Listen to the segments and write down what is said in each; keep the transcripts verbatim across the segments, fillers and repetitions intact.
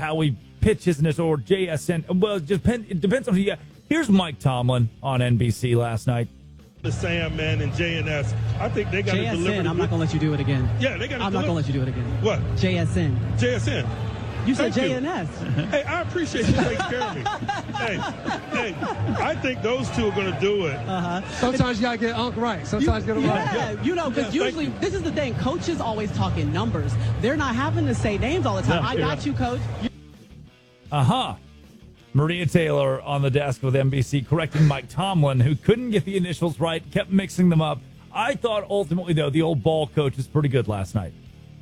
how he pitches in this, or J S N. Well, it, depend, it depends on who you. Here's Mike Tomlin on N B C last night. The Sandman and J S N. I think they got to deliver. J S N, I'm not going to let you do it again. Yeah, they got to I'm not going to let you do it again. What? J S N. J S N. You said Thank J N S. You. Hey, I appreciate you taking care of me. Hey, hey, I think those two are going to do it. Uh-huh. Sometimes you got to get Unc right. Sometimes you, get it right. Yeah, yeah, you know, because yeah, usually, this is the thing. Coaches always talk in numbers. They're not having to say names all the time. No, I got yeah. you, Coach. Uh-huh. Maria Taylor on the desk with N B C correcting Mike Tomlin, who couldn't get the initials right, kept mixing them up. I thought ultimately, though, the old ball coach was pretty good last night.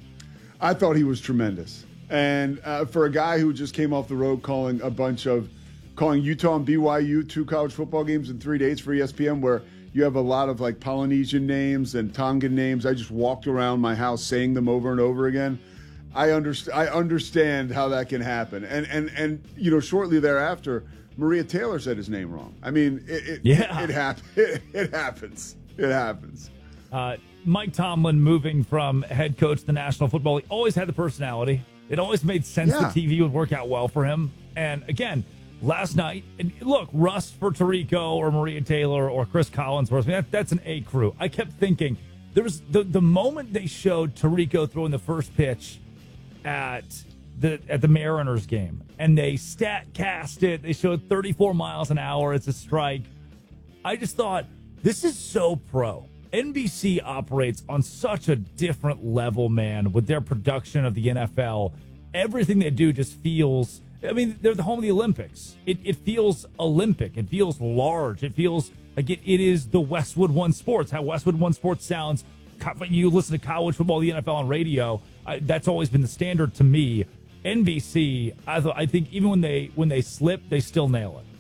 I thought he was tremendous. And uh, for a guy who just came off the road calling a bunch of, calling Utah and B Y U two college football games in three days for E S P N, where you have a lot of like Polynesian names and Tongan names. I just walked around my house saying them over and over again. I understand. I understand how that can happen. And and and you know, shortly thereafter, Maria Taylor said his name wrong. I mean, it it, yeah. it, it, hap- it, it happens. It happens. Uh, Mike Tomlin moving from head coach to the National Football League always had the personality. It always made sense Yeah. that T V would work out well for him. And again, last night, and look, Russ for Tirico or Maria Taylor or Chris Collinsworth, I mean, that, that's an A crew. I kept thinking there was the the moment they showed Tirico throwing the first pitch at the at the Mariners game, and they stat cast it. They showed thirty-four miles an hour. It's a strike. I just thought, this is so pro. N B C operates on such a different level, man, with their production of the N F L. Everything they do just feels, I mean, they're the home of the Olympics. It, it feels Olympic. It feels large. It feels like it, it is the Westwood One Sports, how Westwood One Sports sounds. You listen to college football, the N F L on radio. I, that's always been the standard to me. N B C, I, th- I think even when they when they slip, they still nail it.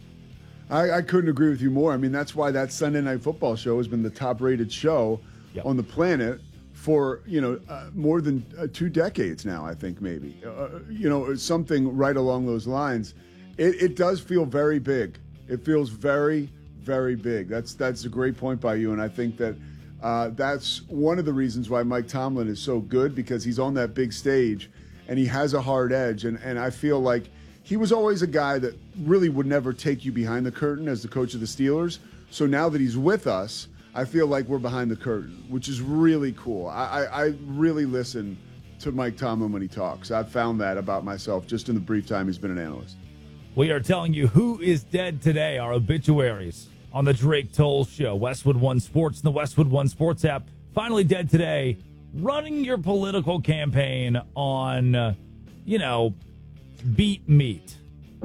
I, I couldn't agree with you more. I mean, that's why that Sunday Night Football show has been the top-rated show Yep. on the planet for, you know, uh, more than uh, two decades now, I think, maybe. Uh, you know, something right along those lines. It, it does feel very big. It feels very, very big. That's that's a great point by you, and I think that uh, that's one of the reasons why Mike Tomlin is so good, because he's on that big stage, and he has a hard edge, and, and I feel like he was always a guy that really would never take you behind the curtain as the coach of the Steelers. So now that he's with us, I feel like we're behind the curtain, which is really cool. I, I, I really listen to Mike Tomlin when he talks. I've found that about myself just in the brief time he's been an analyst. We are telling you who is dead today, our obituaries on the Drake Toll Show. Westwood One Sports and the Westwood One Sports app. Finally dead today, running your political campaign on, uh, you know, beat meat.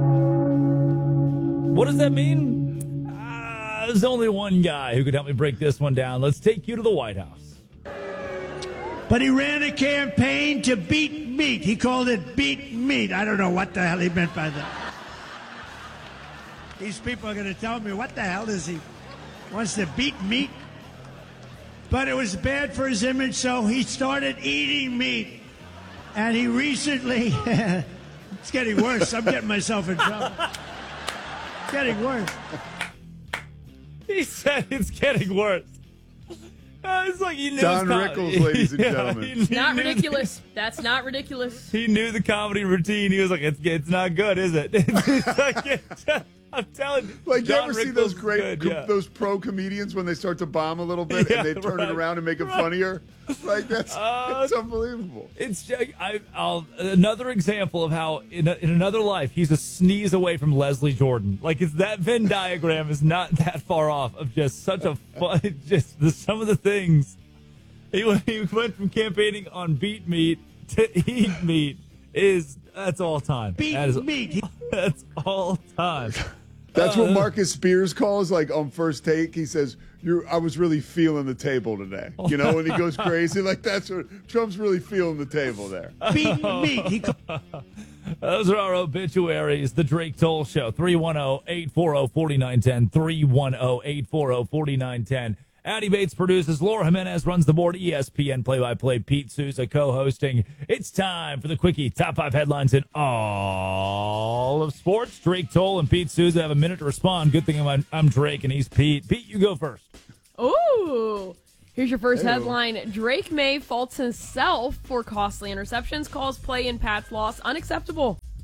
What does that mean? Uh, there's only one guy who could help me break this one down. Let's take you to the White House. But he ran a campaign to beat meat. He called it beat meat. I don't know what the hell he meant by that. These people are going to tell me, what the hell is he? Wants to beat meat? But it was bad for his image, so he started eating meat. And he recently... It's getting worse. I'm getting myself in trouble. It's getting worse. He said it's getting worse. Uh, it's like he knew Don his com- Rickles, ladies and Yeah, gentlemen. he- he Not knew ridiculous. That's not ridiculous. The, he knew the comedy routine. He was like, "It's it's not good, is it?" It's like, it's, I'm telling you. Like, you Don ever see Rickles those is great, good, com- yeah. those pro comedians when they start to bomb a little bit Yeah, and they turn right. it around and make it Right. funnier? Like, that's, Uh, that's unbelievable. It's just, I, I'll, another example of how in, a, in another life he's a sneeze away from Leslie Jordan. Like, it's that Venn diagram is not that far off of just such a fun. Just the, some of the things he went, he went from campaigning on beat meat to eat meat is that's all time. Beat That is, meat. That's all time. That's Uh, what Marcus Spears calls, like, on First Take. He says, "You're, I was really feeling the table today." You know, when he goes crazy, like, that's what Trump's really feeling the table there. Beat meat. He called Those are our obituaries. The Drake Toll Show. three one zero, eight four zero, four nine one zero. three one zero, eight four zero, four nine one zero. Addie Bates produces. Laura Jimenez runs the board. E S P N play-by-play. Pete Souza co-hosting. It's time for the Quickie. Top five headlines in all of sports. Drake Toll and Pete Souza have a minute to respond. Good thing I'm, I'm Drake and he's Pete. Pete, you go first. Ooh. Here's your first Hey-o. headline. Drake May faults himself for costly interceptions, calls play in Pat's loss unacceptable.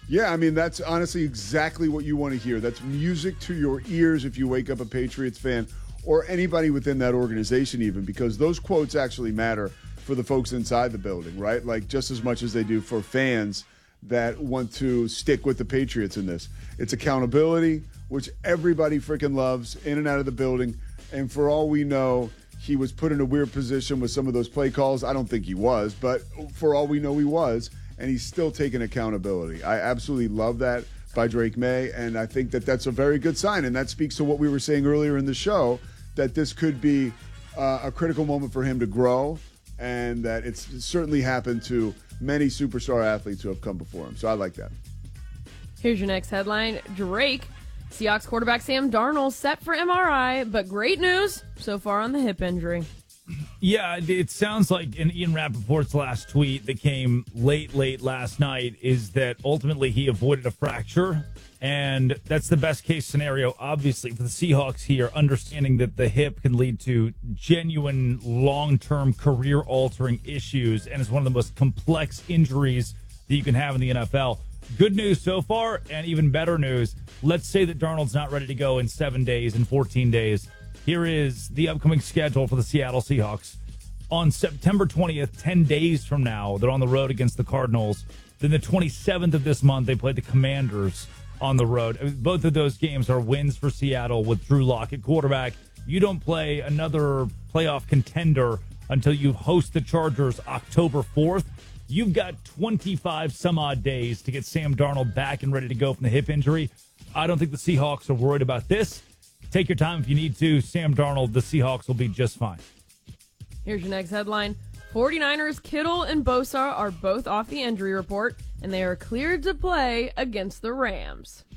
Yeah, I mean, that's honestly exactly what you want to hear. That's music to your ears if you wake up a Patriots fan or anybody within that organization even, because those quotes actually matter for the folks inside the building, right? Like just as much as they do for fans that want to stick with the Patriots in this. It's accountability, which everybody freaking loves, in and out of the building. And for all we know, he was put in a weird position with some of those play calls. I don't think he was, but for all we know, he was. And he's still taking accountability. I absolutely love that by Drake May, and I think that that's a very good sign. And that speaks to what we were saying earlier in the show, that this could be uh, a critical moment for him to grow, and that it's certainly happened to many superstar athletes who have come before him. So I like that. Here's your next headline. Drake, Seahawks quarterback Sam Darnold set for M R I, but great news so far on the hip injury. Yeah, it sounds like in Ian Rappaport's last tweet that came late, late last night is that ultimately he avoided a fracture, and that's the best case scenario, obviously, for the Seahawks here, understanding that the hip can lead to genuine long-term career-altering issues, and is one of the most complex injuries that you can have in the N F L. Good news so far, and even better news. Let's say that Darnold's not ready to go in seven days, in fourteen days. Here is the upcoming schedule for the Seattle Seahawks. On September twentieth, ten days from now, they're on the road against the Cardinals. Then the twenty-seventh of this month, they play the Commanders on the road. Both of those games are wins for Seattle with Drew Lock at quarterback. You don't play another playoff contender until you host the Chargers October fourth. You've got twenty-five some odd days to get Sam Darnold back and ready to go from the hip injury. I don't think the Seahawks are worried about this. Take your time if you need to. Sam Darnold, the Seahawks will be just fine. Here's your next headline. 49ers Kittle and Bosa are both off the injury report, and they are cleared to play against the Rams.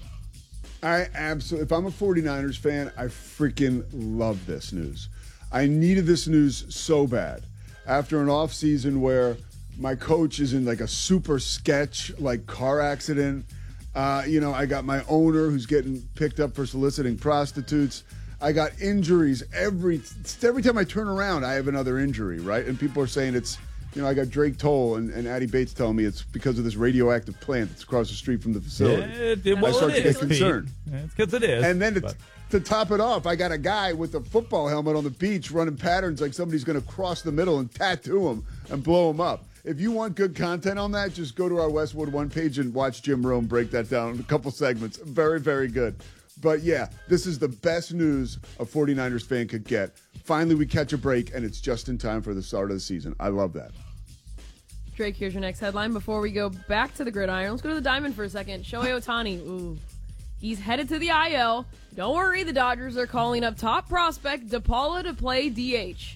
I absolutely, if I'm a 49ers fan, I freaking love this news. I needed this news so bad. After an offseason where my coach is in like a super sketch, like car accident. Uh, you know, I got my owner who's getting picked up for soliciting prostitutes. I got injuries every every time I turn around. I have another injury, right? And people are saying it's, you know, I got Drake Toll and, and Addie Bates telling me it's because of this radioactive plant that's across the street from the facility. Yeah, it, it, well, I start it to is, get concerned. Pete. It's because it is. And then to, but. to top it off, I got a guy with a football helmet on the beach running patterns like somebody's going to cross the middle and tattoo him and blow him up. If you want good content on that, just go to our Westwood One page and watch Jim Rome break that down in a couple segments. Very, very good. But yeah, this is the best news a 49ers fan could get. Finally, we catch a break, and it's just in time for the start of the season. I love that. Drake, here's your next headline. Before we go back to the gridiron, let's go to the diamond for a second. Shohei Ohtani, ooh, he's headed to the I L. Don't worry, the Dodgers are calling up top prospect DePaula to play D H.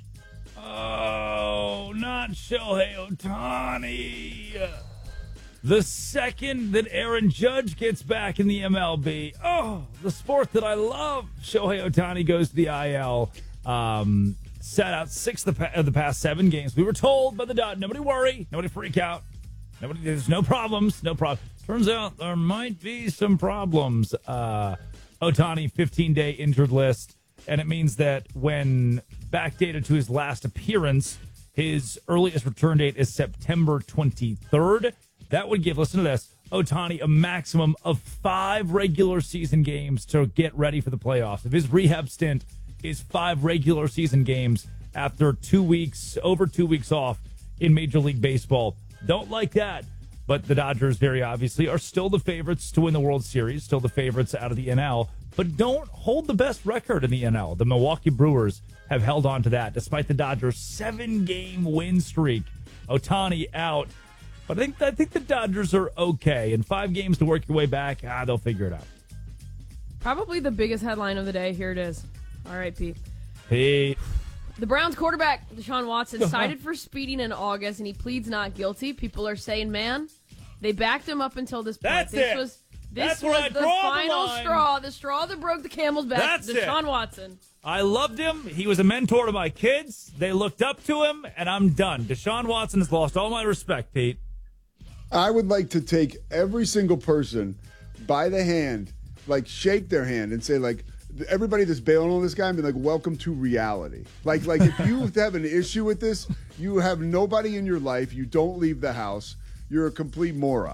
Oh, not Shohei Ohtani. The second that Aaron Judge gets back in the M L B, oh, the sport that I love, Shohei Ohtani goes to the I L. Um, sat out six of the, pa- of the past seven games. We were told by the Dodgers, nobody worry, nobody freak out. Nobody, there's no problems, no problem. Turns out there might be some problems. Uh, Ohtani, fifteen-day injured list. And it means that when backdated to his last appearance, his earliest return date is September twenty-third. That would give, listen to this, Ohtani a maximum of five regular season games to get ready for the playoffs. If his rehab stint is five regular season games after two weeks, over two weeks off in Major League Baseball. Don't like that. But the Dodgers, very obviously, are still the favorites to win the World Series, still the favorites out of the N L, but don't hold the best record in the N L. The Milwaukee Brewers have held on to that, despite the Dodgers' seven-game win streak. Ohtani out. But I think I think the Dodgers are okay. In five games to work your way back, ah, they'll figure it out. Probably the biggest headline of the day. Here it is. All right, Pete. Pete. The Browns quarterback, Deshaun Watson, cited for speeding in August, and he pleads not guilty. People are saying, man, they backed him up until this point. That's this it. was this That's was where I the draw the final line. straw, the straw that broke the camel's back. That's Deshaun it. Watson. I loved him. He was a mentor to my kids. They looked up to him, and I'm done. Deshaun Watson has lost all my respect, Pete. I would like to take every single person by the hand, like shake their hand and say, like, everybody that's bailing on this guy and be like, welcome to reality. Like, like if you have an issue with this, you have nobody in your life. You don't leave the house. You're a complete moron.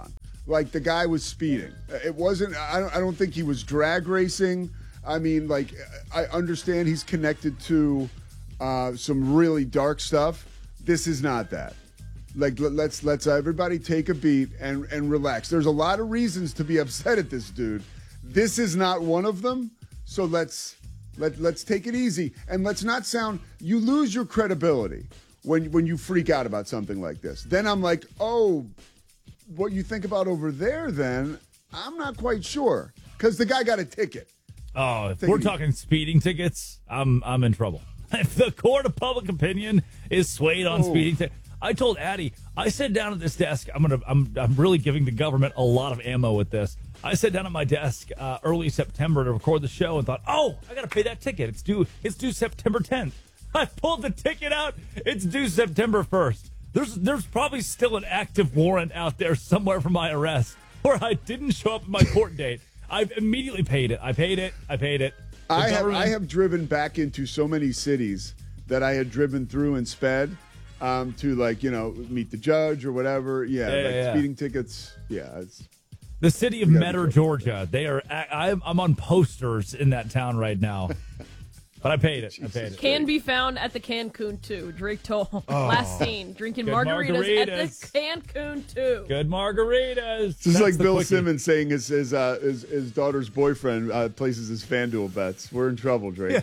like the guy was speeding. It wasn't. I don't. I don't think he was drag racing. I mean, like I understand he's connected to uh, some really dark stuff. This is not that. Like let's let's everybody take a beat and and relax. There's a lot of reasons to be upset at this dude. This is not one of them. So let's let let's take it easy and let's not sound. You lose your credibility when when you freak out about something like this. Then I'm like, oh, what you think about over there? Then I'm not quite sure because the guy got a ticket. Oh, if Take we're it talking speeding tickets, I'm I'm in trouble. If the court of public opinion is swayed on Oh. speeding tickets. I told Addie, I sat down at this desk. I'm gonna, I'm, I'm really giving the government a lot of ammo with this. I sat down at my desk uh, early September to record the show and thought, oh, I gotta pay that ticket. It's due. It's due September tenth. I pulled the ticket out. It's due September first. There's, there's probably still an active warrant out there somewhere for my arrest, where I didn't show up at my court date. I've immediately paid it. I paid it. I paid it. The I have government- I have driven back into so many cities that I had driven through and sped. Um, to like you know meet the judge or whatever, yeah, Yeah, like yeah. speeding tickets, yeah. It's, The city of You gotta be Metter, careful. Georgia. They are. I, I'm on posters in that town right now, but I paid it. I paid it. Can be found at the Cancun two. Drake Toll. Last scene. Drinking Good margaritas, margaritas. at the Cancun two. Good margaritas. This is That's like the Bill quickie. Simmons saying his his, uh, his his daughter's boyfriend uh, places his FanDuel bets. We're in trouble, Drake.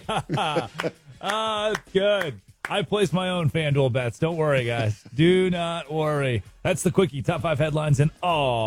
Ah, it's good. I place my own FanDuel bets. Don't worry, guys. Do not worry. That's the quickie. Top five headlines in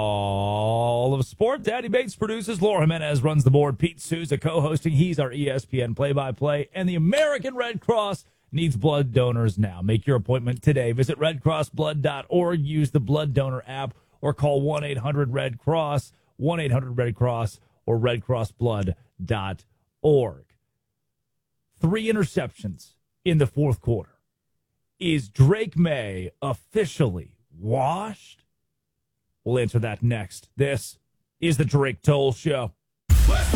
all of sport. Daddy Bates produces. Laura Jimenez runs the board. Pete Souza co-hosting. He's our E S P N play-by-play. And the American Red Cross needs blood donors now. Make your appointment today. Visit red cross blood dot org. Use the blood donor app or call one eight hundred red cross, one eight hundred red cross, or red cross blood dot org. Three interceptions in the fourth quarter. Is Drake May officially washed? We'll answer that next. This is the Drake Toll Show.